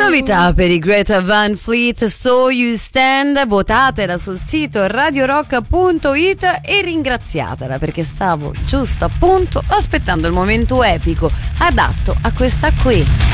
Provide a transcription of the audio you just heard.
Novità per i Greta Van Fleet, So You Stand. Votatela sul sito radiorock.it e ringraziatela, perché stavo giusto appunto aspettando il momento epico adatto a questa qui.